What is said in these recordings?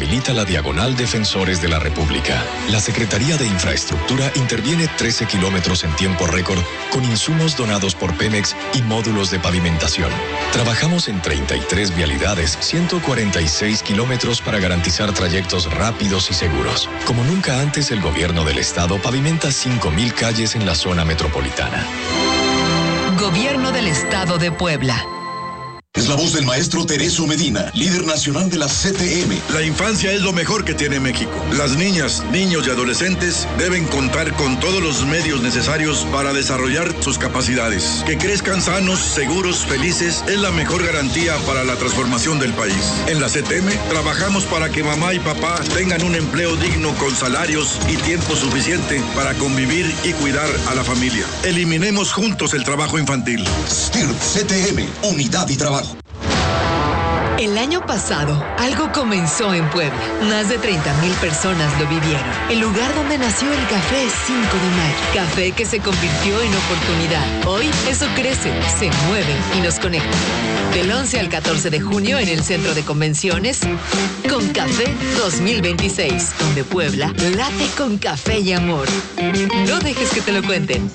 rehabilita la Diagonal Defensores de la República. La Secretaría de Infraestructura interviene 13 kilómetros en tiempo récord con insumos donados por Pemex y módulos de pavimentación. Trabajamos en 33 vialidades, 146 kilómetros para garantizar trayectos rápidos y seguros. Como nunca antes, el gobierno del estado pavimenta 5,000 calles en la zona metropolitana. Gobierno del Estado de Puebla. Es la voz del maestro Tereso Medina, líder nacional de la CTM. La infancia es lo mejor que tiene México. Las niñas, niños y adolescentes deben contar con todos los medios necesarios para desarrollar sus capacidades. Que crezcan sanos, seguros, felices es la mejor garantía para la transformación del país. En la CTM trabajamos para que mamá y papá tengan un empleo digno con salarios y tiempo suficiente para convivir y cuidar a la familia. Eliminemos juntos el trabajo infantil. STIRT CTM, Unidad y Trabajo. El año pasado, algo comenzó en Puebla. Más de 30,000 personas lo vivieron. El lugar donde nació el Café 5 de Mayo. Café que se convirtió en oportunidad. Hoy, eso crece, se mueve y nos conecta. Del 11 al 14 de junio en el Centro de Convenciones, Con Café 2026, donde Puebla late con café y amor. No dejes que te lo cuenten.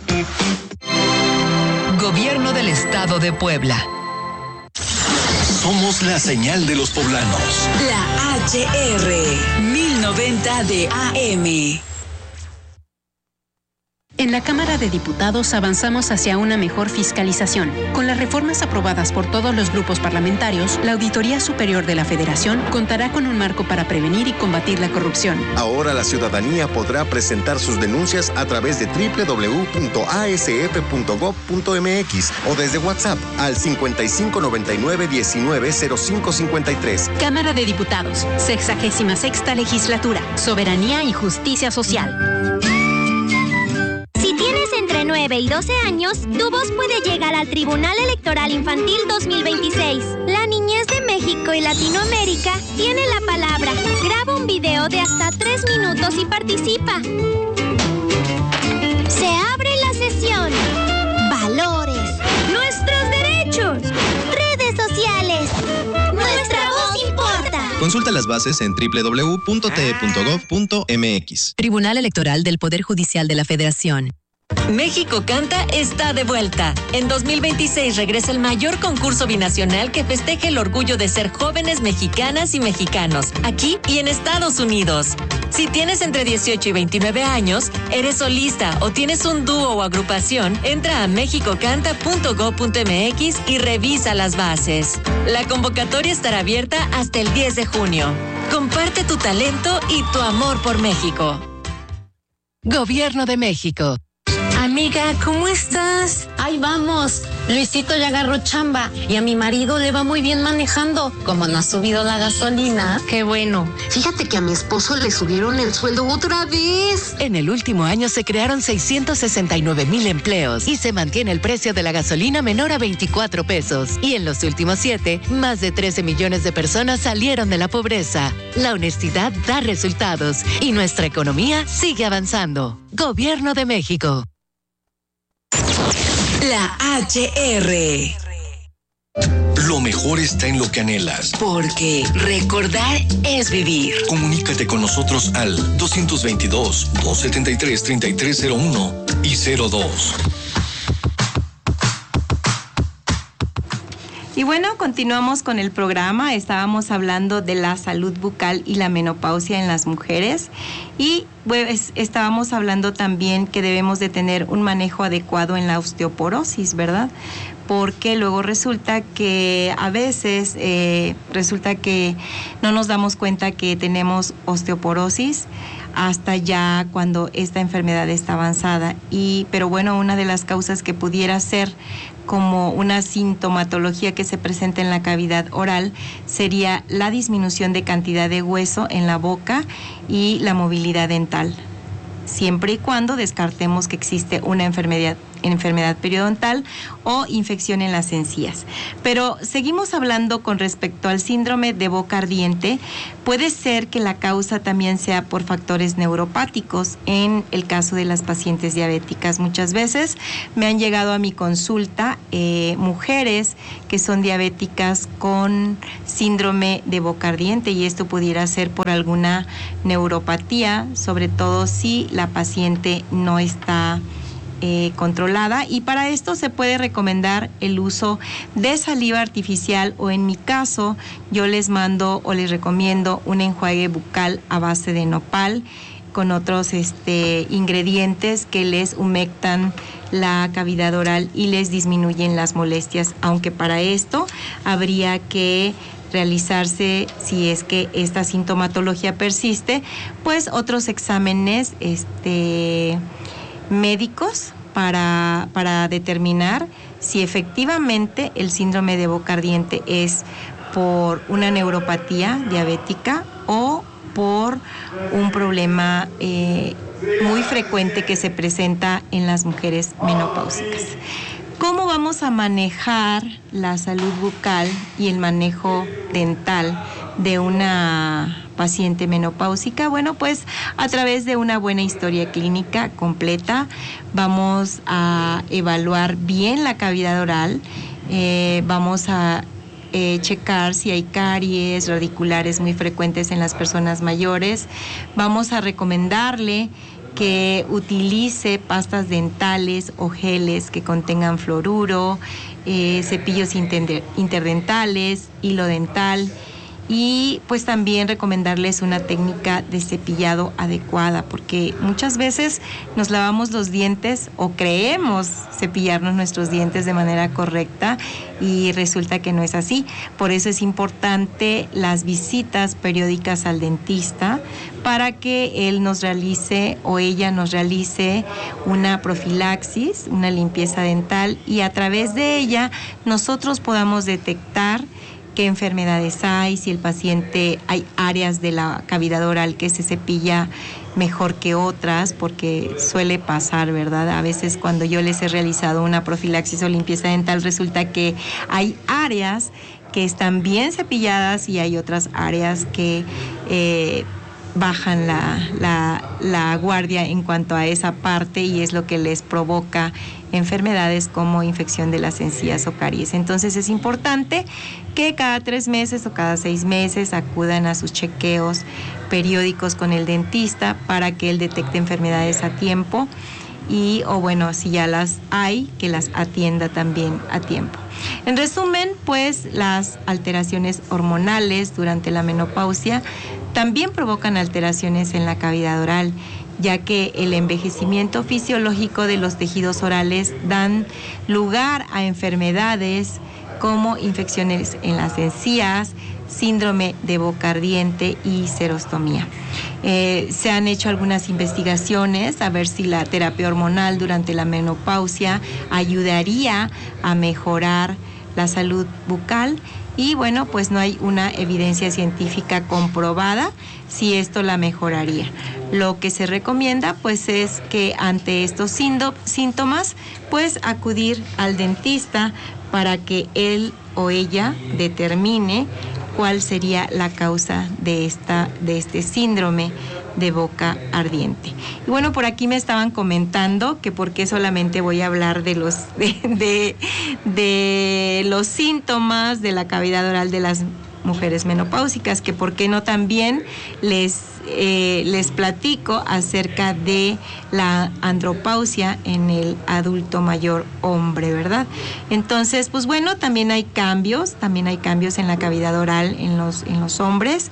Gobierno del Estado de Puebla. Somos la señal de los poblanos. La HR 1090 de AM. En la Cámara de Diputados avanzamos hacia una mejor fiscalización. Con las reformas aprobadas por todos los grupos parlamentarios, la Auditoría Superior de la Federación contará con un marco para prevenir y combatir la corrupción. Ahora la ciudadanía podrá presentar sus denuncias a través de www.asf.gov.mx o desde WhatsApp al 5599-190553. Cámara de Diputados, 66ª Legislatura, Soberanía y Justicia Social. Si tienes entre 9 y 12 años, tu voz puede llegar al Tribunal Electoral Infantil 2026. La niñez de México y Latinoamérica tiene la palabra. Graba un video de hasta 3 minutos y participa. Se abre la sesión. Valores. Nuestros derechos. Redes sociales. Nuestra voz importa. Consulta las bases en www.te.gov.mx. Tribunal Electoral del Poder Judicial de la Federación. México Canta está de vuelta. En 2026 regresa el mayor concurso binacional que festeja el orgullo de ser jóvenes mexicanas y mexicanos, aquí y en Estados Unidos. Si tienes entre 18 y 29 años, eres solista o tienes un dúo o agrupación, entra a mexicocanta.gov.mx y revisa las bases. La convocatoria estará abierta hasta el 10 de junio. Comparte tu talento y tu amor por México. Gobierno de México. Amiga, ¿cómo estás? Ahí vamos. Luisito ya agarró chamba y a mi marido le va muy bien manejando. Como no ha subido la gasolina. Qué bueno. Fíjate que a mi esposo le subieron el sueldo otra vez. En el último año se crearon 669,000 empleos y se mantiene el precio de la gasolina menor a 24 pesos. Y en los últimos 7, más de 13 millones de personas salieron de la pobreza. La honestidad da resultados y nuestra economía sigue avanzando. Gobierno de México. La HR. Lo mejor está en lo que anhelas. Porque recordar es vivir. Comunícate con nosotros al 222-273-3301 y 02. Y bueno, continuamos con el programa. Estábamos hablando de la salud bucal y la menopausia en las mujeres. Y pues, estábamos hablando también que debemos de tener un manejo adecuado en la osteoporosis, ¿verdad? Porque luego resulta que a veces resulta que no nos damos cuenta que tenemos osteoporosis hasta ya cuando esta enfermedad está avanzada. Pero bueno, una de las causas que pudiera ser como una sintomatología que se presenta en la cavidad oral sería la disminución de cantidad de hueso en la boca y la movilidad dental, siempre y cuando descartemos que existe una enfermedad enfermedad periodontal o infección en las encías. Pero seguimos hablando con respecto al síndrome de boca ardiente. Puede ser que la causa también sea por factores neuropáticos en el caso de las pacientes diabéticas. Muchas veces me han llegado a mi consulta mujeres que son diabéticas con síndrome de boca ardiente, y esto pudiera ser por alguna neuropatía, sobre todo si la paciente no está controlada, y para esto se puede recomendar el uso de saliva artificial, o en mi caso yo les mando o les recomiendo un enjuague bucal a base de nopal con otros ingredientes que les humectan la cavidad oral y les disminuyen las molestias, aunque para esto habría que realizarse, si es que esta sintomatología persiste, pues otros exámenes médicos para determinar si efectivamente el síndrome de boca ardiente es por una neuropatía diabética o por un problema muy frecuente que se presenta en las mujeres menopáusicas. ¿Cómo vamos a manejar la salud bucal y el manejo dental de una paciente menopáusica? Bueno, pues a través de una buena historia clínica completa vamos a evaluar bien la cavidad oral, vamos a checar si hay caries radiculares muy frecuentes en las personas mayores, vamos a recomendarle que utilice pastas dentales o geles que contengan fluoruro, cepillos interdentales, hilo dental, y pues también recomendarles una técnica de cepillado adecuada, porque muchas veces nos lavamos los dientes o creemos cepillarnos nuestros dientes de manera correcta y resulta que no es así. Por eso es importante las visitas periódicas al dentista para que él nos realice o ella nos realice una profilaxis, una limpieza dental, y a través de ella nosotros podamos detectar qué enfermedades hay, si el paciente hay áreas de la cavidad oral que se cepilla mejor que otras, porque suele pasar, ¿verdad? A veces cuando yo les he realizado una profilaxis o limpieza dental resulta que hay áreas que están bien cepilladas y hay otras áreas que bajan la guardia en cuanto a esa parte, y es lo que les provoca enfermedades como infección de las encías o caries. Entonces es importante que cada 3 meses o cada 6 meses acudan a sus chequeos periódicos con el dentista para que él detecte enfermedades a tiempo y, o bueno, si ya las hay, que las atienda también a tiempo. En resumen, pues las alteraciones hormonales durante la menopausia también provocan alteraciones en la cavidad oral, ya que el envejecimiento fisiológico de los tejidos orales dan lugar a enfermedades como infecciones en las encías, síndrome de boca ardiente y serostomía. Se han hecho algunas investigaciones a ver si la terapia hormonal durante la menopausia ayudaría a mejorar la salud bucal, y bueno, pues no hay una evidencia científica comprobada si esto la mejoraría. Lo que se recomienda pues es que ante estos síntomas pues acudir al dentista para que él o ella determine cuál sería la causa de este síndrome de boca ardiente. Y bueno, por aquí me estaban comentando que por qué solamente voy a hablar de los síntomas de la cavidad oral de las mujeres menopáusicas, que por qué no también les platico acerca de la andropausia en el adulto mayor hombre, ¿verdad? Entonces, pues bueno, también hay cambios en la cavidad oral en los hombres.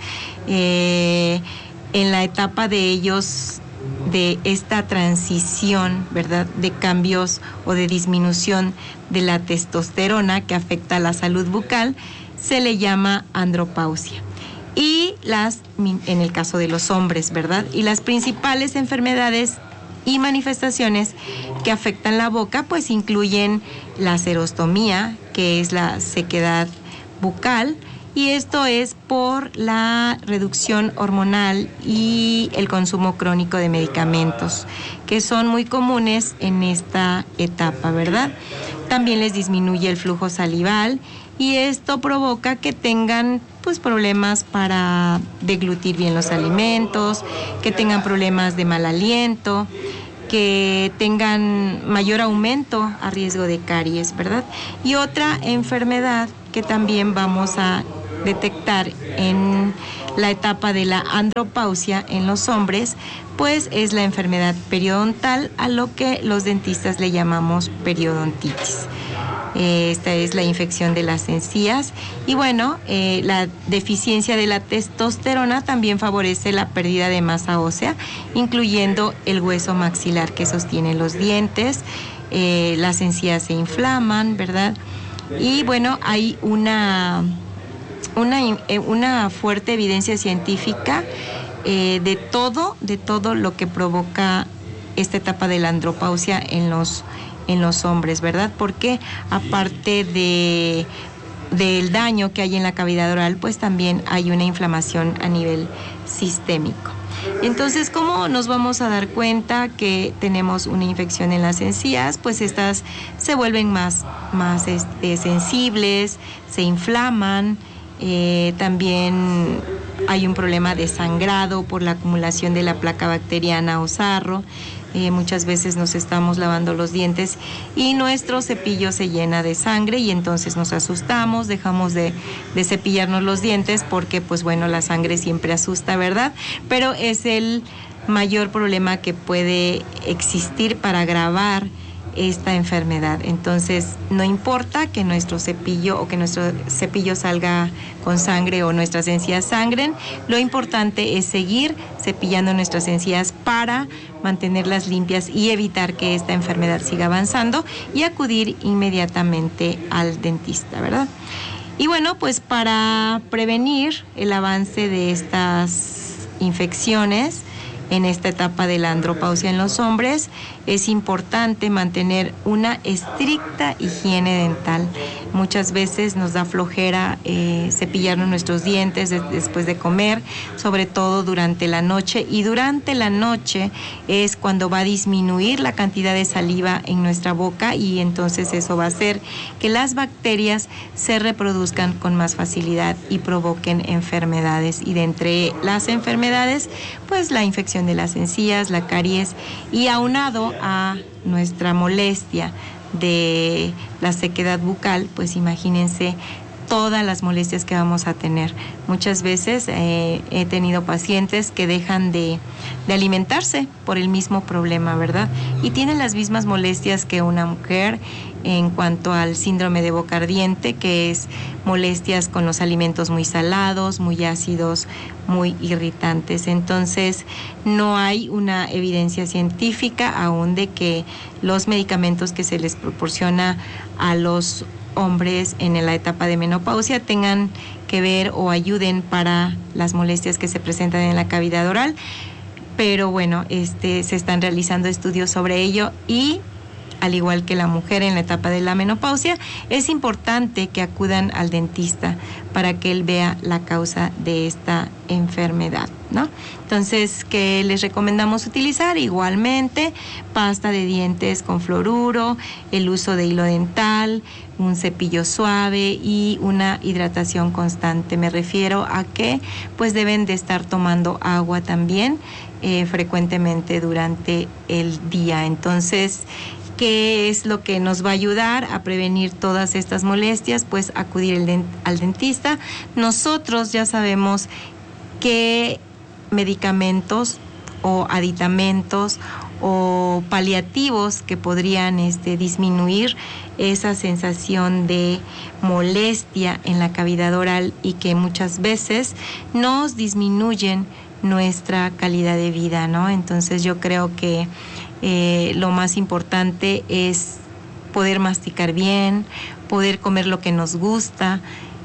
En la etapa de ellos, de esta transición, ¿verdad?, de cambios o de disminución de la testosterona que afecta a la salud bucal, se le llama andropausia. Y en el caso de los hombres, ¿verdad? Y las principales enfermedades y manifestaciones que afectan la boca, pues incluyen la serostomía, que es la sequedad bucal, y esto es por la reducción hormonal y el consumo crónico de medicamentos, que son muy comunes en esta etapa, ¿verdad? También les disminuye el flujo salival y esto provoca que tengan pues problemas para deglutir bien los alimentos, que tengan problemas de mal aliento, que tengan mayor aumento a riesgo de caries, ¿verdad? Y otra enfermedad que también vamos a detectar en la etapa de la andropausia en los hombres, pues es la enfermedad periodontal, a lo que los dentistas le llamamos periodontitis. Esta es la infección de las encías y bueno, la deficiencia de la testosterona también favorece la pérdida de masa ósea, incluyendo el hueso maxilar que sostiene los dientes, las encías se inflaman, ¿verdad? Y bueno, hay una fuerte evidencia científica de todo lo que provoca esta etapa de la andropausia en los hombres, ¿verdad? Porque aparte del daño que hay en la cavidad oral, pues también hay una inflamación a nivel sistémico. Entonces, ¿cómo nos vamos a dar cuenta que tenemos una infección en las encías? Pues estas se vuelven más sensibles, se inflaman, también hay un problema de sangrado por la acumulación de la placa bacteriana o sarro. Muchas veces nos estamos lavando los dientes y nuestro cepillo se llena de sangre y entonces nos asustamos, dejamos de cepillarnos los dientes porque pues bueno, la sangre siempre asusta, ¿verdad? Pero es el mayor problema que puede existir para agravar esta enfermedad. Entonces, no importa que nuestro cepillo salga con sangre o nuestras encías sangren, lo importante es seguir cepillando nuestras encías para mantenerlas limpias y evitar que esta enfermedad siga avanzando y acudir inmediatamente al dentista, ¿verdad? Y bueno, pues para prevenir el avance de estas infecciones en esta etapa de la andropausia en los hombres, es importante mantener una estricta higiene dental. Muchas veces nos da flojera cepillarnos nuestros dientes después de comer, sobre todo durante la noche. Y durante la noche es cuando va a disminuir la cantidad de saliva en nuestra boca y entonces eso va a hacer que las bacterias se reproduzcan con más facilidad y provoquen enfermedades. Y de entre las enfermedades, pues la infección de las encías, la caries y aunado a nuestra molestia de la sequedad bucal, pues imagínense todas las molestias que vamos a tener. Muchas veces he tenido pacientes que dejan de alimentarse por el mismo problema, ¿verdad? Y tienen las mismas molestias que una mujer en cuanto al síndrome de boca ardiente, que es molestias con los alimentos muy salados, muy ácidos, muy irritantes. Entonces, no hay una evidencia científica aún de que los medicamentos que se les proporciona a los hombres en la etapa de menopausia tengan que ver o ayuden para las molestias que se presentan en la cavidad oral, pero bueno, se están realizando estudios sobre ello y al igual que la mujer en la etapa de la menopausia, es importante que acudan al dentista para que él vea la causa de esta enfermedad, ¿no? Entonces, ¿qué les recomendamos utilizar? Igualmente, pasta de dientes con fluoruro, el uso de hilo dental, un cepillo suave y una hidratación constante. Me refiero a que pues deben de estar tomando agua también frecuentemente durante el día. Entonces, ¿qué es lo que nos va a ayudar a prevenir todas estas molestias? Pues acudir al dentista. Nosotros ya sabemos qué medicamentos o aditamentos o paliativos que podrían disminuir esa sensación de molestia en la cavidad oral y que muchas veces nos disminuyen nuestra calidad de vida, ¿no? Entonces yo creo que lo más importante es poder masticar bien, poder comer lo que nos gusta,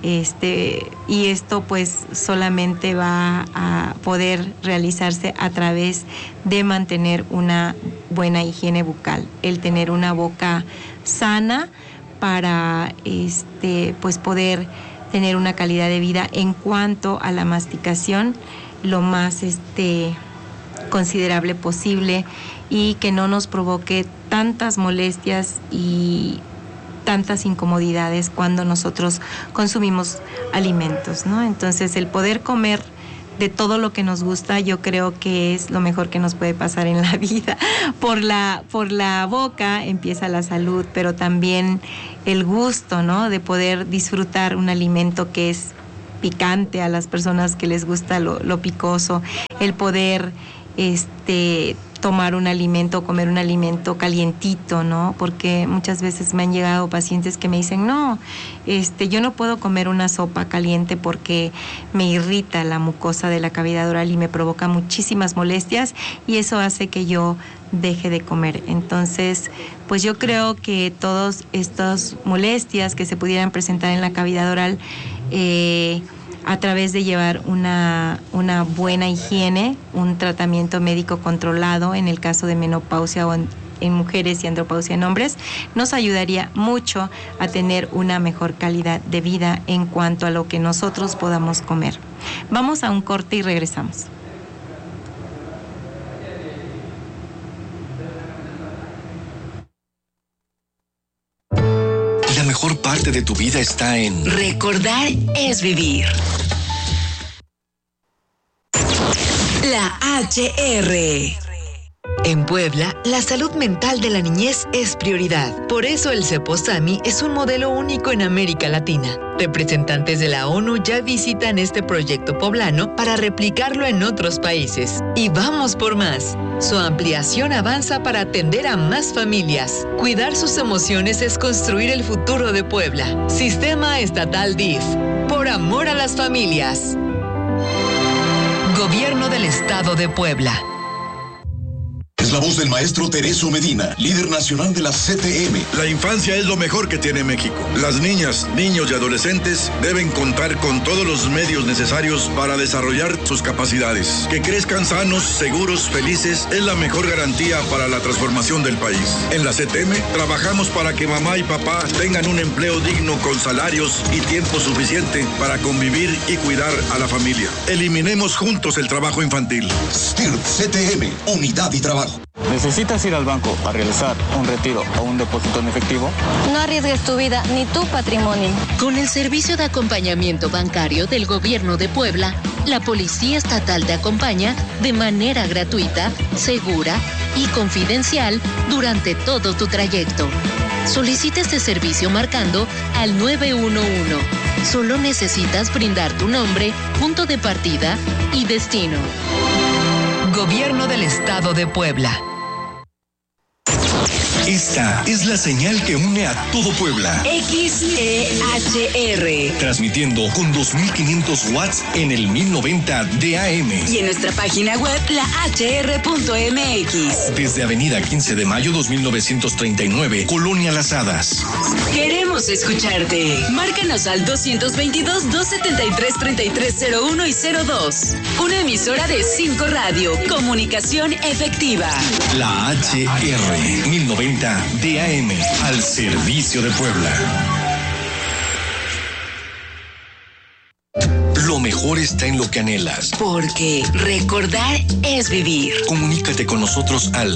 y esto pues solamente va a poder realizarse a través de mantener una buena higiene bucal, el tener una boca sana para pues poder tener una calidad de vida en cuanto a la masticación lo más considerable posible y que no nos provoque tantas molestias y tantas incomodidades cuando nosotros consumimos alimentos, ¿no? Entonces, el poder comer de todo lo que nos gusta, yo creo que es lo mejor que nos puede pasar en la vida. Por la boca empieza la salud, pero también el gusto, ¿no? De poder disfrutar un alimento que es picante a las personas que les gusta lo picoso, el poder tomar un alimento, comer un alimento calientito, ¿no? Porque muchas veces me han llegado pacientes que me dicen, no, yo no puedo comer una sopa caliente porque me irrita la mucosa de la cavidad oral y me provoca muchísimas molestias y eso hace que yo deje de comer. Entonces, pues yo creo que todas estas molestias que se pudieran presentar en la cavidad oral, a través de llevar una buena higiene, un tratamiento médico controlado en el caso de menopausia o en mujeres y andropausia en hombres, nos ayudaría mucho a tener una mejor calidad de vida en cuanto a lo que nosotros podamos comer. Vamos a un corte y regresamos. La mejor parte de tu vida está en Recordar es vivir. La HR. En Puebla, la salud mental de la niñez es prioridad. Por eso el CEPOSAMI es un modelo único en América Latina. Representantes de la ONU ya visitan este proyecto poblano para replicarlo en otros países. Y vamos por más. Su ampliación avanza para atender a más familias. Cuidar sus emociones es construir el futuro de Puebla. Sistema Estatal DIF. Por amor a las familias. Gobierno del Estado de Puebla. Es la voz del maestro Tereso Medina, líder nacional de la CTM. La infancia es lo mejor que tiene México. Las niñas, niños y adolescentes deben contar con todos los medios necesarios para desarrollar sus capacidades. Que crezcan sanos, seguros, felices es la mejor garantía para la transformación del país. En la CTM trabajamos para que mamá y papá tengan un empleo digno con salarios y tiempo suficiente para convivir y cuidar a la familia. Eliminemos juntos el trabajo infantil. STIRP CTM, unidad y trabajo. ¿Necesitas ir al banco a realizar un retiro o un depósito en efectivo? No arriesgues tu vida ni tu patrimonio. Con el servicio de acompañamiento bancario del Gobierno de Puebla, la Policía Estatal te acompaña de manera gratuita, segura y confidencial durante todo tu trayecto. Solicita este servicio marcando al 911. Solo necesitas brindar tu nombre, punto de partida y destino. Gobierno del Estado de Puebla. Esta es la señal que une a todo Puebla. XEHR. Transmitiendo con 2500 watts en el 1090 de AM. Y en nuestra página web, lahr.mx. Desde Avenida 15 de Mayo 2939, Colonia Las Hadas. Queremos escucharte. Márcanos al 222-273-3301 y 02. Una emisora de 5 Radio. Comunicación efectiva. La HR 1090 DAM, al servicio de Puebla. Lo mejor está en lo que anhelas. Porque recordar es vivir. Comunícate con nosotros al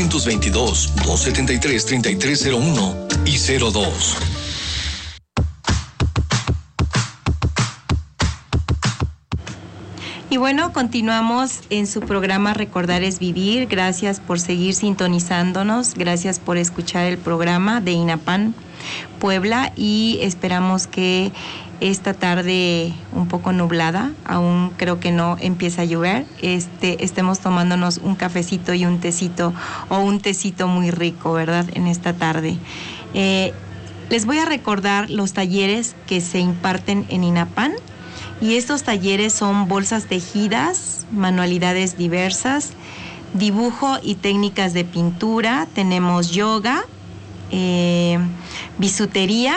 222-273-3301 y 02. Y bueno, continuamos en su programa Recordar es Vivir. Gracias por seguir sintonizándonos, gracias por escuchar el programa de INAPAN Puebla y esperamos que esta tarde un poco nublada, aún creo que no empieza a llover, estemos tomándonos un cafecito y un tecito muy rico, ¿verdad? En esta tarde. Les voy a recordar los talleres que se imparten en INAPAN. Y estos talleres son bolsas tejidas, manualidades diversas, dibujo y técnicas de pintura, tenemos yoga, bisutería,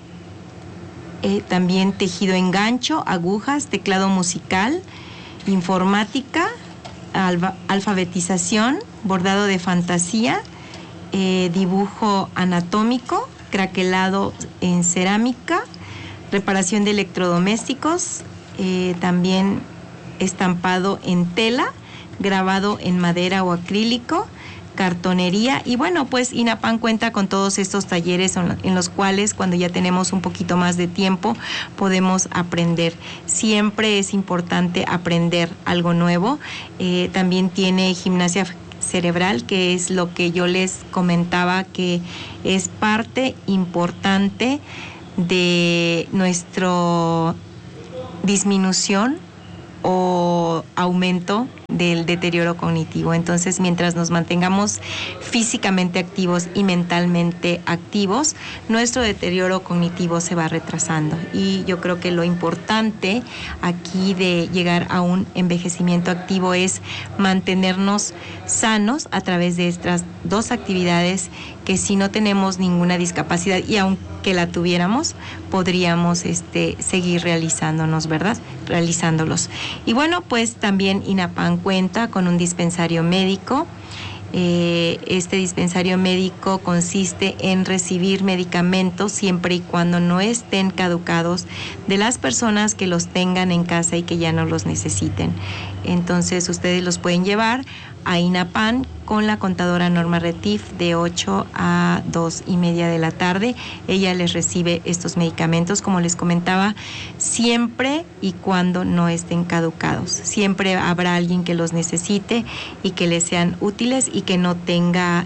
también tejido en gancho, agujas, teclado musical, informática, alfabetización, bordado de fantasía, dibujo anatómico, craquelado en cerámica, reparación de electrodomésticos, también estampado en tela, grabado en madera o acrílico, cartonería. Y bueno, pues INAPAN cuenta con todos estos talleres en los cuales, cuando ya tenemos un poquito más de tiempo, podemos aprender. Siempre es importante aprender algo nuevo. También tiene gimnasia cerebral, que es lo que yo les comentaba, que es parte importante de nuestra disminución o aumento del deterioro cognitivo. Entonces, mientras nos mantengamos físicamente activos y mentalmente activos, nuestro deterioro cognitivo se va retrasando. Y yo creo que lo importante aquí de llegar a un envejecimiento activo es mantenernos sanos a través de estas dos actividades que, si no tenemos ninguna discapacidad y aunque la tuviéramos, podríamos seguir realizándonos, ¿verdad? Realizándolos. Y bueno, pues también INAPAN cuenta con un dispensario médico. Este dispensario médico consiste en recibir medicamentos siempre y cuando no estén caducados de las personas que los tengan en casa y que ya no los necesiten. Entonces ustedes los pueden llevar a INAPAN con la contadora Norma Retif de 8 a 2:30 de la tarde. Ella les recibe estos medicamentos, como les comentaba, siempre y cuando no estén caducados. Siempre habrá alguien que los necesite y que les sean útiles y que no tenga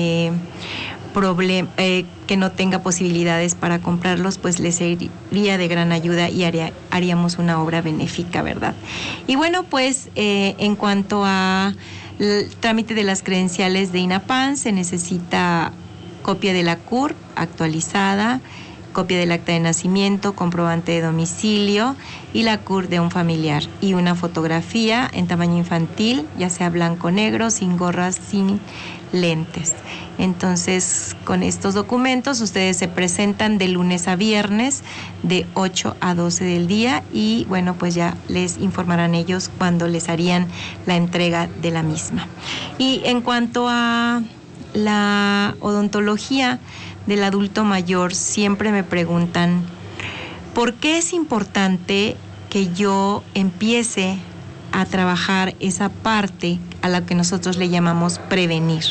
que no tenga posibilidades para comprarlos, pues les sería de gran ayuda y haríamos una obra benéfica, ¿verdad? Y bueno, pues en cuanto a el trámite de las credenciales de INAPAN, se necesita copia de la CUR actualizada, copia del acta de nacimiento, comprobante de domicilio y la CUR de un familiar, y una fotografía en tamaño infantil, ya sea blanco o negro, sin gorras, sin lentes. Entonces, con estos documentos ustedes se presentan de lunes a viernes de 8 a 12 del día y bueno, pues ya les informarán ellos cuando les harían la entrega de la misma. Y en cuanto a la odontología del adulto mayor, siempre me preguntan, ¿por qué es importante que yo empiece a trabajar esa parte a la que nosotros le llamamos prevenir?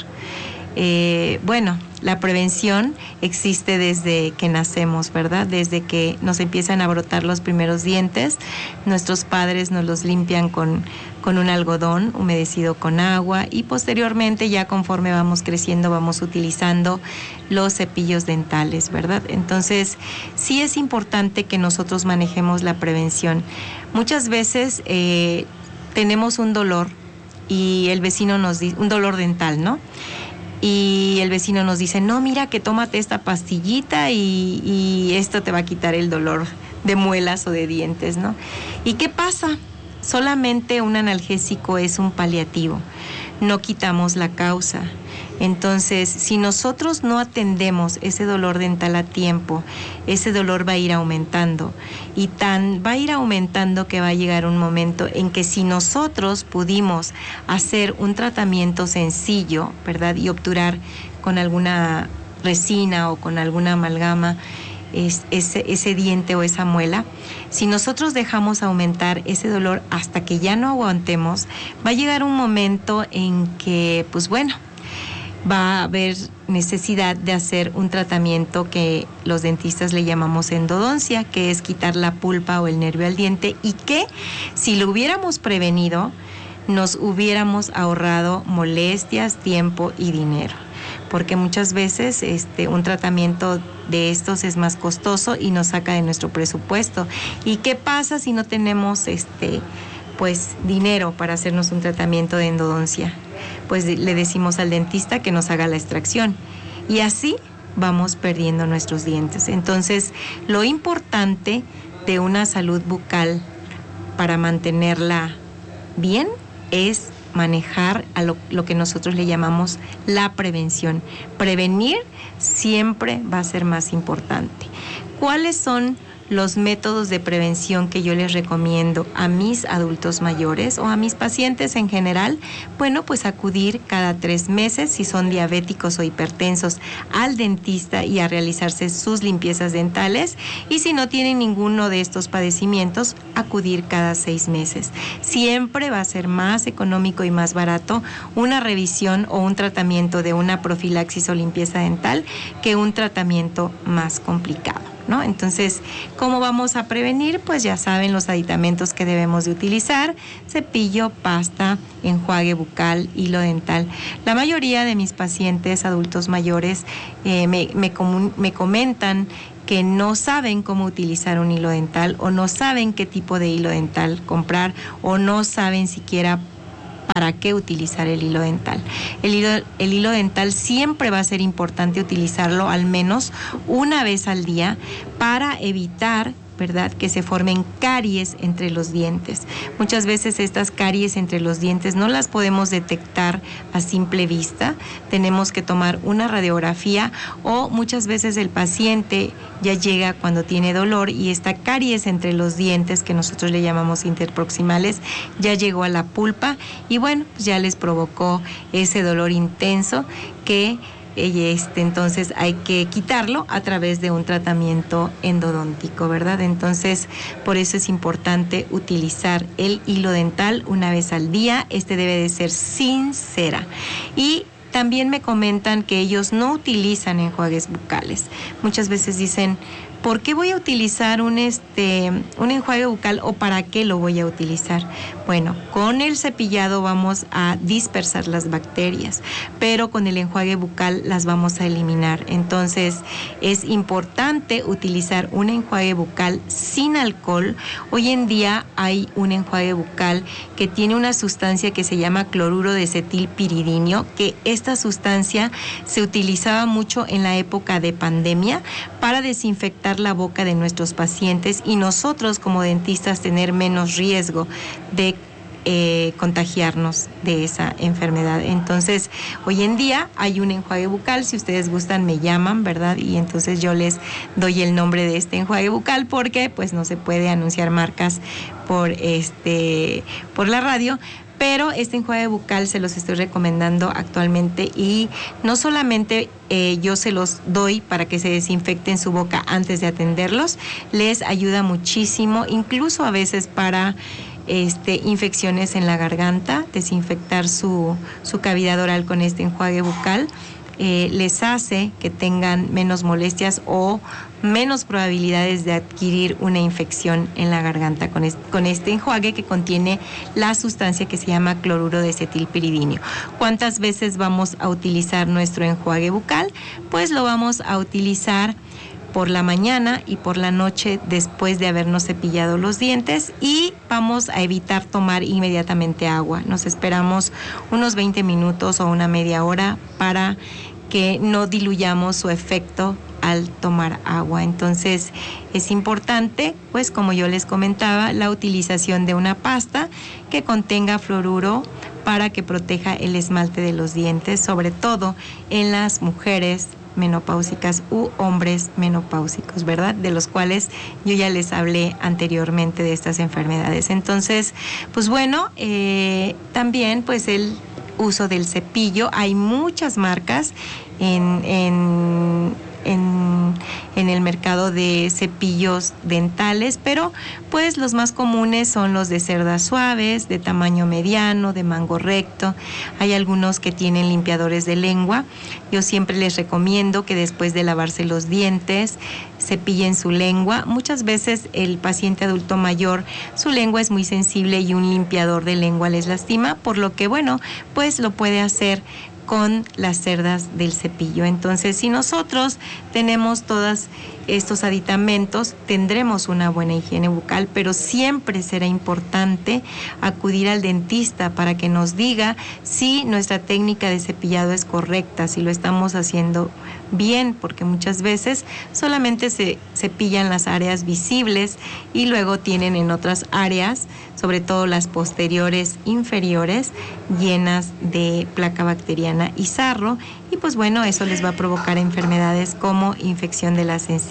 Bueno, la prevención existe desde que nacemos, ¿verdad? Desde que nos empiezan a brotar los primeros dientes, nuestros padres nos los limpian con un algodón humedecido con agua y posteriormente, ya conforme vamos creciendo, vamos utilizando los cepillos dentales, ¿verdad? Entonces, sí es importante que nosotros manejemos la prevención. Muchas veces tenemos un dolor y el vecino nos dice, un dolor dental, ¿no? Y el vecino nos dice, no, mira que tómate esta pastillita y esto te va a quitar el dolor de muelas o de dientes, ¿no? ¿Y qué pasa? Solamente un analgésico es un paliativo, no quitamos la causa. Entonces, si nosotros no atendemos ese dolor dental a tiempo, ese dolor va a ir aumentando y va a ir aumentando que va a llegar un momento en que, si nosotros pudimos hacer un tratamiento sencillo, ¿verdad? Y obturar con alguna resina o con alguna amalgama ese diente o esa muela, si nosotros dejamos aumentar ese dolor hasta que ya no aguantemos, va a llegar un momento en que, pues bueno, va a haber necesidad de hacer un tratamiento que los dentistas le llamamos endodoncia, que es quitar la pulpa o el nervio al diente, y que si lo hubiéramos prevenido, nos hubiéramos ahorrado molestias, tiempo y dinero. Porque muchas veces un tratamiento de estos es más costoso y nos saca de nuestro presupuesto. ¿Y qué pasa si no tenemos pues dinero para hacernos un tratamiento de endodoncia? Pues le decimos al dentista que nos haga la extracción y así vamos perdiendo nuestros dientes. Entonces, lo importante de una salud bucal para mantenerla bien es manejar a lo que nosotros le llamamos la prevención. Prevenir siempre va a ser más importante. ¿Cuáles son los métodos de prevención que yo les recomiendo a mis adultos mayores o a mis pacientes en general, bueno, pues acudir cada 3 meses si son diabéticos o hipertensos al dentista y a realizarse sus limpiezas dentales, y si no tienen ninguno de estos padecimientos, acudir cada 6 meses. Siempre va a ser más económico y más barato una revisión o un tratamiento de una profilaxis o limpieza dental que un tratamiento más complicado, ¿no? Entonces, ¿cómo vamos a prevenir? Pues ya saben los aditamentos que debemos de utilizar: cepillo, pasta, enjuague bucal, hilo dental. La mayoría de mis pacientes adultos mayores me comentan que no saben cómo utilizar un hilo dental, o no saben qué tipo de hilo dental comprar, o no saben siquiera para qué utilizar el hilo dental. El hilo dental siempre va a ser importante utilizarlo al menos una vez al día para evitar, ¿verdad?, que se formen caries entre los dientes. Muchas veces estas caries entre los dientes no las podemos detectar a simple vista. Tenemos que tomar una radiografía, o muchas veces el paciente ya llega cuando tiene dolor y esta caries entre los dientes, que nosotros le llamamos interproximales, ya llegó a la pulpa y bueno, pues ya les provocó ese dolor intenso que entonces hay que quitarlo a través de un tratamiento endodóntico, ¿verdad? Entonces, por eso es importante utilizar el hilo dental una vez al día. Debe de ser sin cera. Y también me comentan que ellos no utilizan enjuagues bucales. Muchas veces dicen, ¿por qué voy a utilizar un enjuague bucal, o para qué lo voy a utilizar? Bueno, con el cepillado vamos a dispersar las bacterias, pero con el enjuague bucal las vamos a eliminar. Entonces, es importante utilizar un enjuague bucal sin alcohol. Hoy en día hay un enjuague bucal que tiene una sustancia que se llama cloruro de acetilpiridinio, que esta sustancia se utilizaba mucho en la época de pandemia para desinfectar la boca de nuestros pacientes, y nosotros como dentistas tener menos riesgo de contagiarnos de esa enfermedad. Entonces, hoy en día hay un enjuague bucal. Si ustedes gustan, me llaman, ¿verdad? Y entonces yo les doy el nombre de este enjuague bucal, porque pues no se puede anunciar marcas por la radio. Pero este enjuague bucal se los estoy recomendando actualmente, y no solamente yo se los doy para que se desinfecten su boca antes de atenderlos, les ayuda muchísimo, incluso a veces para infecciones en la garganta, desinfectar su cavidad oral con este enjuague bucal. Les hace que tengan menos molestias o menos probabilidades de adquirir una infección en la garganta con este enjuague, que contiene la sustancia que se llama cloruro de acetilpiridinio. ¿Cuántas veces vamos a utilizar nuestro enjuague bucal? Pues lo vamos a utilizar por la mañana y por la noche después de habernos cepillado los dientes, y vamos a evitar tomar inmediatamente agua. Nos esperamos unos 20 minutos o una media hora para que no diluyamos su efecto al tomar agua. Entonces es importante, pues como yo les comentaba, la utilización de una pasta que contenga fluoruro para que proteja el esmalte de los dientes, sobre todo en las mujeres menopáusicas u hombres menopáusicos, ¿verdad? De los cuales yo ya les hablé anteriormente de estas enfermedades. Entonces, pues bueno, también pues el uso del cepillo. Hay muchas marcas en el mercado de cepillos dentales, pero pues los más comunes son los de cerdas suaves, de tamaño mediano, de mango recto. Hay algunos que tienen limpiadores de lengua. Yo siempre les recomiendo que después de lavarse los dientes cepillen su lengua. Muchas veces el paciente adulto mayor, su lengua es muy sensible y un limpiador de lengua les lastima, por lo que bueno, pues lo puede hacer con las cerdas del cepillo. Entonces, si nosotros tenemos todos estos aditamentos, tendremos una buena higiene bucal, pero siempre será importante acudir al dentista para que nos diga si nuestra técnica de cepillado es correcta, si lo estamos haciendo bien, porque muchas veces solamente se cepillan las áreas visibles y luego tienen en otras áreas, sobre todo las posteriores inferiores, llenas de placa bacteriana y sarro, y pues bueno, eso les va a provocar enfermedades como infección de las encías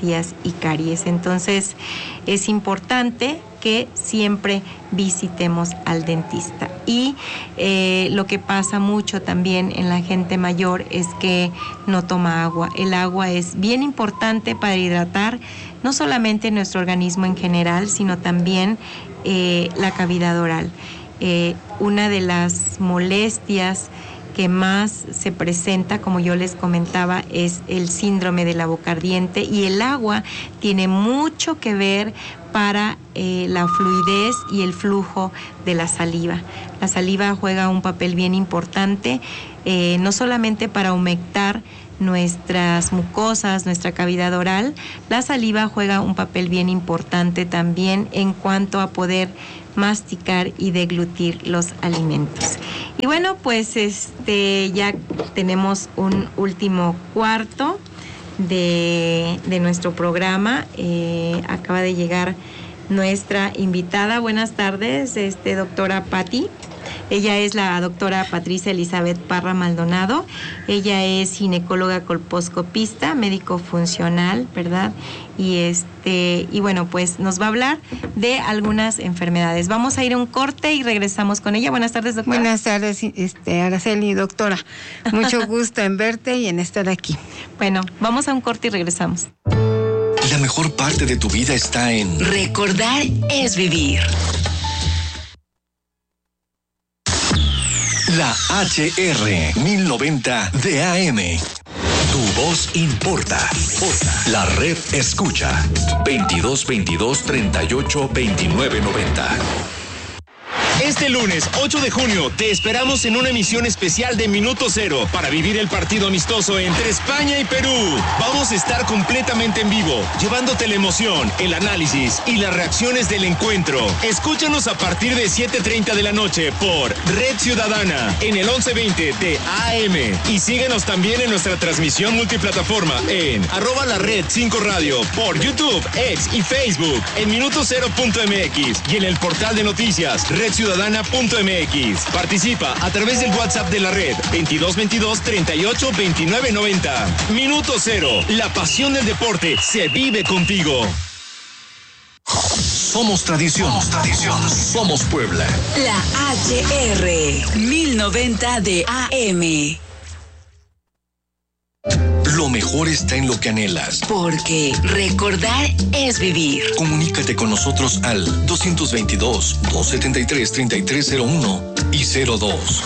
encías y caries. Entonces es importante que siempre visitemos al dentista. Y lo que pasa mucho también en la gente mayor es que no toma agua. El agua es bien importante para hidratar no solamente nuestro organismo en general, sino también la cavidad oral. Una de las molestias que más se presenta, como yo les comentaba, es el síndrome de la boca ardiente, y el agua tiene mucho que ver para la fluidez y el flujo de la saliva. La saliva juega un papel bien importante, no solamente para humectar nuestras mucosas, nuestra cavidad oral. La saliva juega un papel bien importante también en cuanto a poder masticar y deglutir los alimentos. Y bueno, pues ya tenemos un último cuarto de nuestro programa. Acaba de llegar nuestra invitada. Buenas tardes, doctora Patti. Ella es la doctora Patricia Elizabeth Parra Maldonado. Ella es ginecóloga colposcopista, médico funcional, ¿verdad? Y bueno, pues nos va a hablar de algunas enfermedades. Vamos a ir a un corte y regresamos con ella. Buenas tardes, doctora. Buenas tardes, Araceli, doctora. Mucho gusto en verte y en estar aquí. Bueno, vamos a un corte y regresamos. La mejor parte de tu vida está en Recordar es vivir. La HR 1090 de AM. Tu voz importa. La red escucha. 2222-382990. Este lunes 8 de junio te esperamos en una emisión especial de Minuto Cero para vivir el partido amistoso entre España y Perú. Vamos a estar completamente en vivo, llevándote la emoción, el análisis y las reacciones del encuentro. Escúchanos a partir de 7:30 de la noche por Red Ciudadana en el 1120 de AM. Y síguenos también en nuestra transmisión multiplataforma en @lared5radio por YouTube, X y Facebook, en minutocero.mx y en el portal de noticias redciudadana.mx. Participa a través del WhatsApp de la red 2222-382990. Minuto Cero, la pasión del deporte se vive contigo. Somos tradición. Somos Puebla. La HR 1090 de AM. Lo mejor está en lo que anhelas. Porque recordar es vivir. Comunícate con nosotros al 222-273-3301 y 02.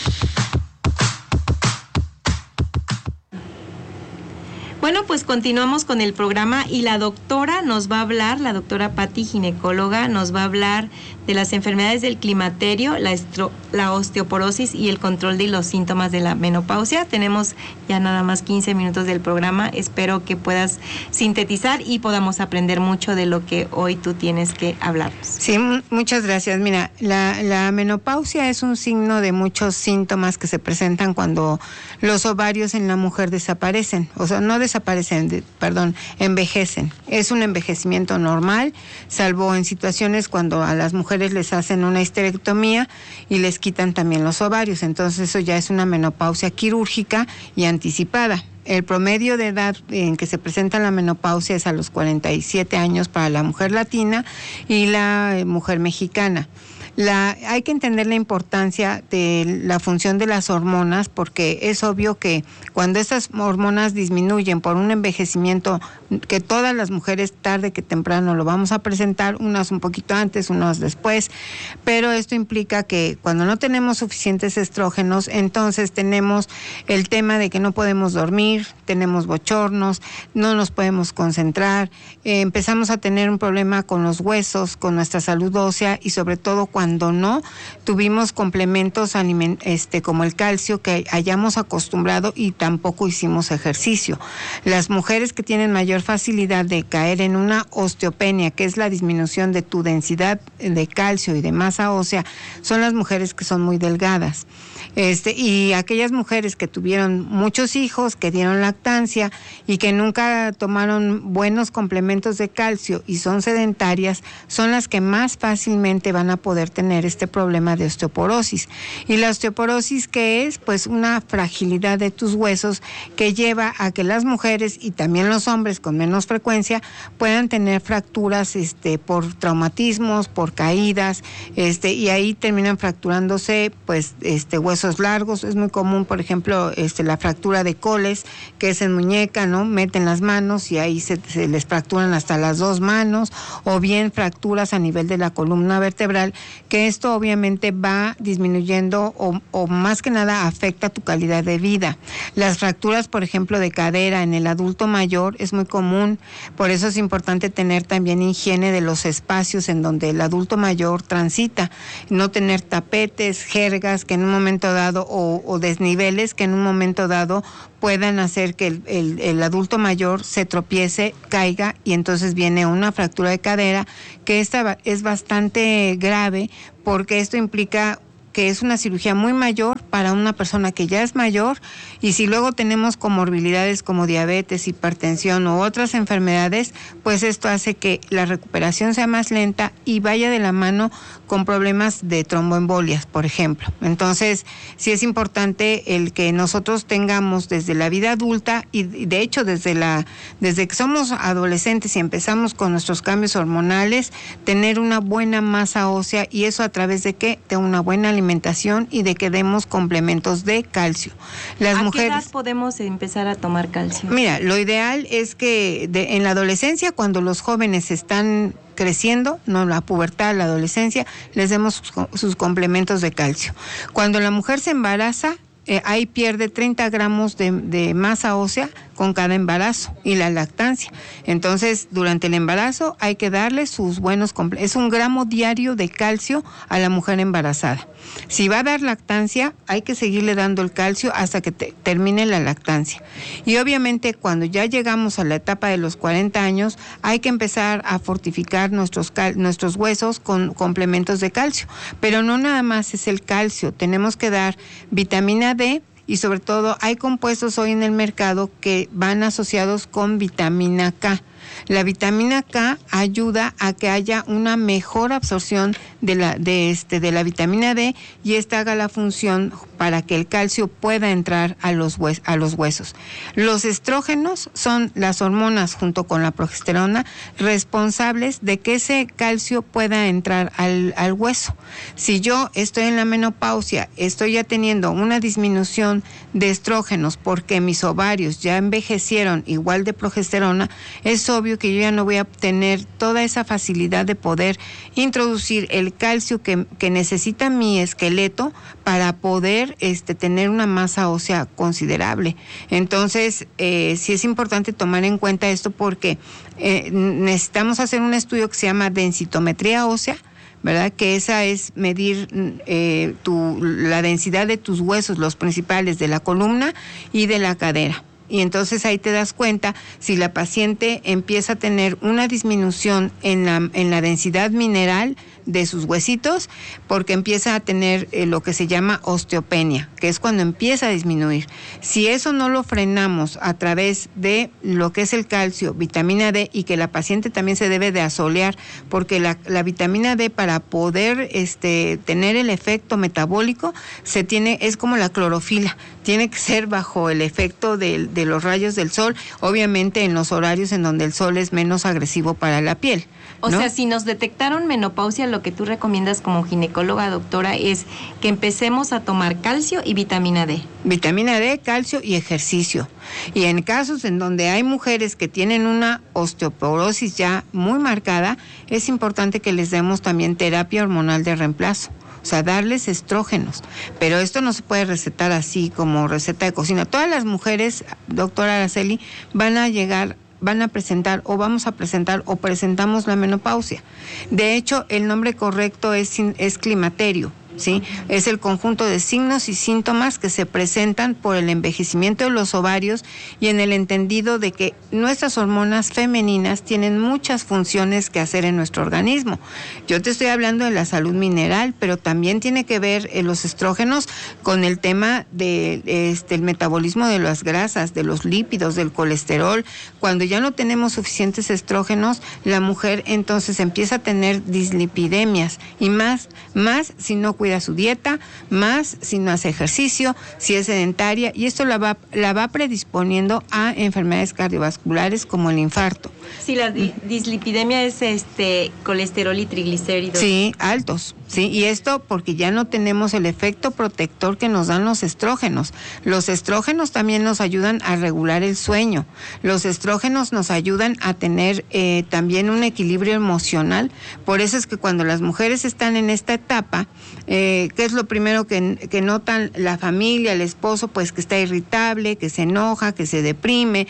Bueno, pues continuamos con el programa y la doctora nos va a hablar, la doctora Patti, ginecóloga, nos va a hablar de las enfermedades del climaterio, la osteoporosis y el control de los síntomas de la menopausia. Tenemos ya nada más 15 minutos del programa. Espero que puedas sintetizar y podamos aprender mucho de lo que hoy tú tienes que hablarnos. Sí, muchas gracias. Mira, la menopausia es un signo de muchos síntomas que se presentan cuando los ovarios en la mujer desaparecen. O sea, no desaparecen, envejecen. Es un envejecimiento normal, salvo en situaciones cuando a las mujeres les hacen una histerectomía y les quitan también los ovarios. Entonces eso ya es una menopausia quirúrgica y anticipada. El promedio de edad en que se presenta la menopausia es a los 47 años para la mujer latina y la mujer mexicana. Hay que entender la importancia de la función de las hormonas, porque es obvio que cuando estas hormonas disminuyen por un envejecimiento, que todas las mujeres tarde que temprano lo vamos a presentar, unas un poquito antes, unas después, pero esto implica que cuando no tenemos suficientes estrógenos, entonces tenemos el tema de que no podemos dormir, tenemos bochornos, no nos podemos concentrar, empezamos a tener un problema con los huesos, con nuestra salud ósea y sobre todo cuando no tuvimos complementos como el calcio que hayamos acostumbrado y tampoco hicimos ejercicio. Las mujeres que tienen mayor facilidad de caer en una osteopenia, que es la disminución de tu densidad de calcio y de masa ósea, son las mujeres que son muy delgadas. Y aquellas mujeres que tuvieron muchos hijos, que dieron lactancia y que nunca tomaron buenos complementos de calcio y son sedentarias, son las que más fácilmente van a poder tener este problema de osteoporosis. Y la osteoporosis, ¿qué es? Pues una fragilidad de tus huesos que lleva a que las mujeres y también los hombres con menos frecuencia, puedan tener fracturas por traumatismos, por caídas, y ahí terminan fracturándose pues huesos largos. Es muy común, por ejemplo, la fractura de coles, que es en muñeca, ¿no? Meten las manos y ahí se les fracturan hasta las 2 manos, o bien fracturas a nivel de la columna vertebral, que esto obviamente va disminuyendo o más que nada afecta tu calidad de vida. Las fracturas, por ejemplo, de cadera en el adulto mayor es muy común, por eso es importante tener también higiene de los espacios en donde el adulto mayor transita, no tener tapetes, jergas que en un momento dado o desniveles que en un momento dado puedan hacer que el adulto mayor se tropiece, caiga y entonces viene una fractura de cadera, que esta es bastante grave porque esto implica que es una cirugía muy mayor para una persona que ya es mayor, y si luego tenemos comorbilidades como diabetes, hipertensión u otras enfermedades, pues esto hace que la recuperación sea más lenta y vaya de la mano con problemas de tromboembolias, por ejemplo. Entonces, sí es importante el que nosotros tengamos desde la vida adulta y de hecho desde que somos adolescentes y empezamos con nuestros cambios hormonales, tener una buena masa ósea, y eso a través de ¿qué? De una buena alimentación y de que demos complementos de calcio. ¿A qué edad podemos empezar a tomar calcio? Mira, lo ideal es que en la adolescencia, cuando los jóvenes están creciendo, no la pubertad, la adolescencia, les demos sus complementos de calcio. Cuando la mujer se embaraza, ahí pierde 30 gramos de masa ósea con cada embarazo, y la lactancia. Entonces, durante el embarazo hay que darle sus buenos complementos. Es 1 gramo diario de calcio a la mujer embarazada. Si va a dar lactancia, hay que seguirle dando el calcio hasta que termine la lactancia. Y obviamente, cuando ya llegamos a la etapa de los 40 años, hay que empezar a fortificar nuestros huesos con complementos de calcio. Pero no nada más es el calcio, tenemos que dar vitamina D, y sobre todo hay compuestos hoy en el mercado que van asociados con vitamina K. La vitamina K ayuda a que haya una mejor absorción de la vitamina D, y esta haga la función para que el calcio pueda entrar a los huesos. Los estrógenos son las hormonas junto con la progesterona responsables de que ese calcio pueda entrar al hueso. Si yo estoy en la menopausia, estoy ya teniendo una disminución de estrógenos porque mis ovarios ya envejecieron igual de progesterona, es obvio que yo ya no voy a tener toda esa facilidad de poder introducir el calcio que necesita mi esqueleto para poder tener una masa ósea considerable. Entonces, sí es importante tomar en cuenta esto porque necesitamos hacer un estudio que se llama densitometría ósea, ¿verdad? Que esa es medir la densidad de tus huesos, los principales de la columna y de la cadera. Y entonces ahí te das cuenta si la paciente empieza a tener una disminución en la densidad mineral de sus huesitos, porque empieza a tener lo que se llama osteopenia, que es cuando empieza a disminuir. Si eso no lo frenamos a través de lo que es el calcio, vitamina D, y que la paciente también se debe de asolear, porque la vitamina D, para poder tener el efecto metabólico, es como la clorofila, tiene que ser bajo el efecto de los rayos del sol, obviamente en los horarios en donde el sol es menos agresivo para la piel, ¿no? O sea, si nos detectaron menopausia, lo que tú recomiendas como ginecóloga, doctora, es que empecemos a tomar calcio y vitamina D. Vitamina D, calcio y ejercicio. Y en casos en donde hay mujeres que tienen una osteoporosis ya muy marcada, es importante que les demos también terapia hormonal de reemplazo. O sea, darles estrógenos. Pero esto no se puede recetar así como receta de cocina. Todas las mujeres, doctora Araceli, van a presentar o vamos a presentar o presentamos la menopausia. De hecho, el nombre correcto es climaterio. ¿Sí? Es el conjunto de signos y síntomas que se presentan por el envejecimiento de los ovarios y en el entendido de que nuestras hormonas femeninas tienen muchas funciones que hacer en nuestro organismo. Yo te estoy hablando de la salud mineral, pero también tiene que ver los estrógenos con el tema de el metabolismo de las grasas, de los lípidos, del colesterol. Cuando ya no tenemos suficientes estrógenos, la mujer entonces empieza a tener dislipidemias y más si no cuida cuida su dieta, más si no hace ejercicio, si es sedentaria, y esto la va predisponiendo a enfermedades cardiovasculares como el infarto. Sí, la dislipidemia es colesterol y triglicéridos. Sí, altos. Sí, y esto porque ya no tenemos el efecto protector que nos dan los estrógenos. Los estrógenos también nos ayudan a regular el sueño. Los estrógenos nos ayudan a tener también un equilibrio emocional. Por eso es que cuando las mujeres están en esta etapa, ¿qué es lo primero que notan la familia, el esposo? Pues que está irritable, que se enoja, que se deprime,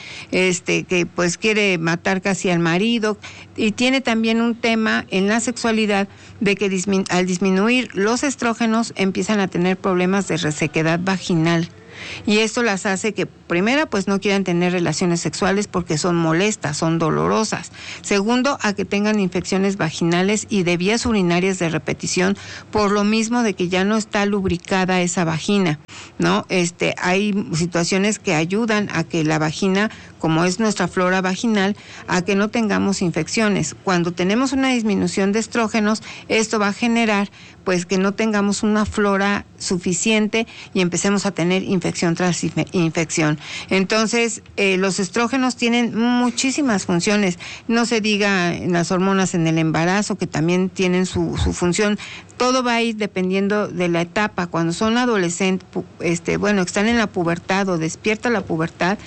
que pues quiere matar casi al marido, y tiene también un tema en la sexualidad de que al disminuir los estrógenos empiezan a tener problemas de resequedad vaginal. Y esto las hace que, primera, pues no quieran tener relaciones sexuales porque son molestas, son dolorosas. Segundo, a que tengan infecciones vaginales y de vías urinarias de repetición, por lo mismo de que ya no está lubricada esa vagina, ¿no? Hay situaciones que ayudan a que la vagina, como es nuestra flora vaginal, a que no tengamos infecciones. Cuando tenemos una disminución de estrógenos, esto va a generar pues que no tengamos una flora suficiente y empecemos a tener infección tras infección. Entonces, los estrógenos tienen muchísimas funciones. No se diga en las hormonas en el embarazo, que también tienen su función. Todo va a ir dependiendo de la etapa. Cuando son adolescentes, están en la pubertad o despierta la pubertad,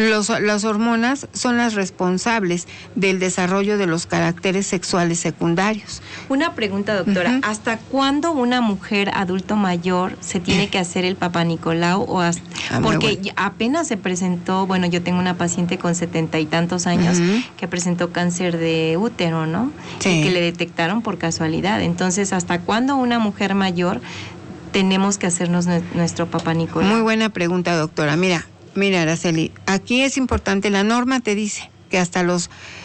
las hormonas son las responsables del desarrollo de los caracteres sexuales secundarios. Una pregunta, doctora. Uh-huh. ¿Hasta cuándo una mujer adulto mayor se tiene que hacer el Papá Nicolau? Porque apenas se presentó, yo tengo una paciente con 70 y tantos años que presentó cáncer de útero, ¿no? Sí. Y que le detectaron por casualidad. Entonces, ¿hasta cuándo una mujer mayor tenemos que hacernos nuestro Papá Nicolau? Muy buena pregunta, doctora. Mira, Araceli, aquí es importante, la norma te dice que hasta los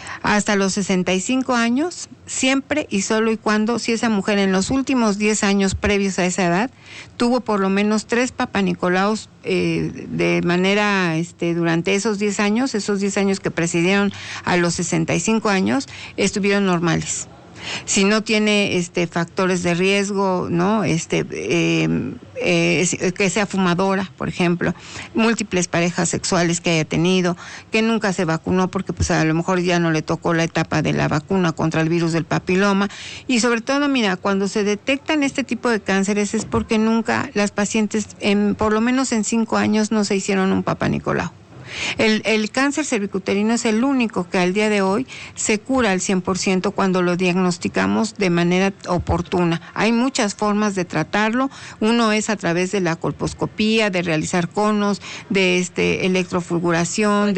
65 años, siempre y solo y cuando, si esa mujer en los últimos 10 años previos a esa edad tuvo por lo menos 3 Papá Nicolaus de manera, durante esos 10 años que precedieron a los 65 años, estuvieron normales. Si no tiene factores de riesgo, ¿no? Que sea fumadora, por ejemplo, múltiples parejas sexuales que haya tenido, que nunca se vacunó porque pues a lo mejor ya no le tocó la etapa de la vacuna contra el virus del papiloma, y sobre todo, mira, cuando se detectan este tipo de cánceres es porque nunca las pacientes, por lo menos en 5 años, no se hicieron un Papá Nicolau. El cáncer cervicuterino es el único que al día de hoy se cura al 100% cuando lo diagnosticamos de manera oportuna. Hay muchas formas de tratarlo. Uno es a través de la colposcopía, de realizar conos, de electrofulguración,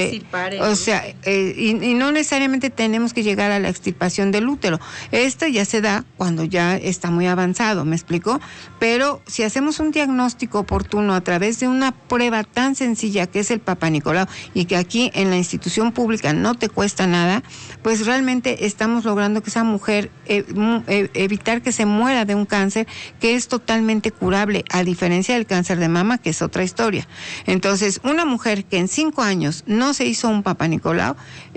y no necesariamente tenemos que llegar a la extirpación del útero. Esto ya se da cuando ya está muy avanzado, ¿me explico? Pero si hacemos un diagnóstico oportuno a través de una prueba tan sencilla que es el Papá Nicolau, y que aquí en la institución pública no te cuesta nada, pues realmente estamos logrando que esa mujer evitar que se muera de un cáncer que es totalmente curable, a diferencia del cáncer de mama, que es otra historia. Entonces, una mujer que en 5 años no se hizo un Papá Nicolau,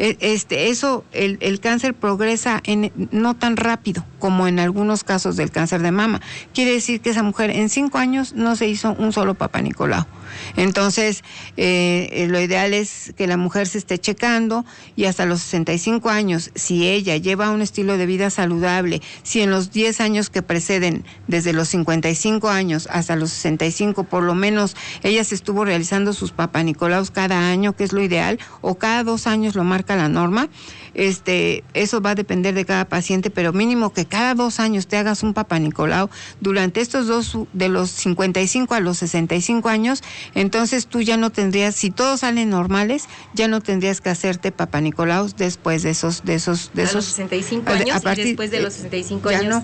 el cáncer progresa no tan rápido como en algunos casos del cáncer de mama. Quiere decir que esa mujer en 5 años no se hizo un solo Papá Nicolau. Entonces, lo ideal es que la mujer se esté checando, y hasta los 65 años, si ella lleva un estilo de vida saludable, si en los 10 años que preceden, desde los 55 años hasta los 65, por lo menos ella se estuvo realizando sus Papá Nicolaus cada año, que es lo ideal, o cada 2 años lo marca la norma. Eso va a depender de cada paciente, pero mínimo que cada 2 años te hagas un Papá Nicolau durante estos dos, de los 55 a los 65 años, entonces tú ya no tendrías, si todos salen normales, ya no tendrías que hacerte Papá Nicolaus después de esos a los 65 años, y después de los 65 ya años.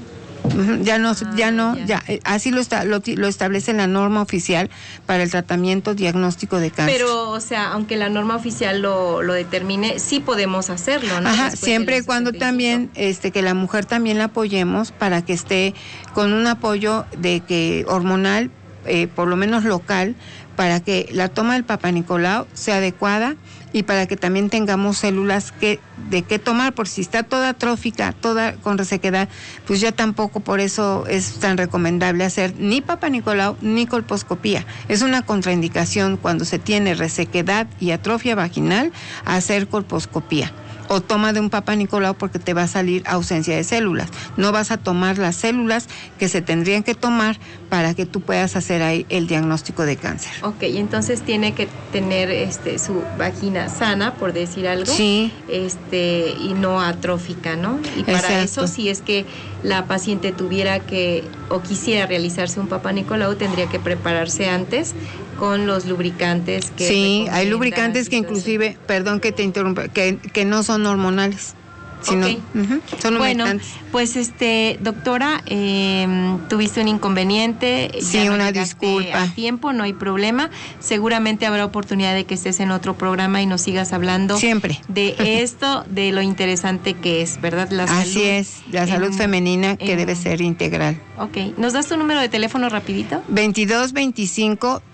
Así lo establece la norma oficial para el tratamiento diagnóstico de cáncer. Pero, aunque la norma oficial lo determine, sí podemos hacerlo, ¿no? Ajá, siempre y cuando también, que la mujer también la apoyemos para que esté con un apoyo de que hormonal, por lo menos local, para que la toma del Papá Nicolau sea adecuada y para que también tengamos células de qué tomar, por si está toda atrófica, toda con resequedad, pues ya tampoco por eso es tan recomendable hacer ni Papá Nicolau ni colposcopía. Es una contraindicación cuando se tiene resequedad y atrofia vaginal hacer colposcopía o toma de un Papá Nicolau porque te va a salir ausencia de células. No vas a tomar las células que se tendrían que tomar para que tú puedas hacer ahí el diagnóstico de cáncer. Ok, entonces tiene que tener su vagina sana, por decir algo. Sí. Y no atrófica, ¿no? Y para Exacto. eso, si es que la paciente tuviera que o quisiera realizarse un Papá Nicolau, tendría que prepararse antes con los lubricantes que... Sí, hay lubricantes que inclusive, perdón que te interrumpa, que no son hormonales, sino son lubricantes. Bueno, pues doctora, tuviste un inconveniente. Sí, ya una llegaste disculpa. a tiempo, no hay problema. Seguramente habrá oportunidad de que estés en otro programa y nos sigas hablando. Siempre. De esto, de lo interesante que es, ¿verdad? La Así salud es, la salud femenina que debe ser integral. Ok, ¿nos das tu número de teléfono rapidito? 2225